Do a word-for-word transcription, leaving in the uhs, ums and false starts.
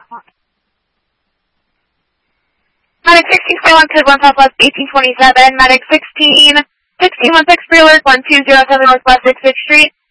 Medic sixteen forty-one, code one Southwest eighteen twenty-seven. Medic sixteen, sixteen one six, pre-alert one two zero seven Northwest sixth Street.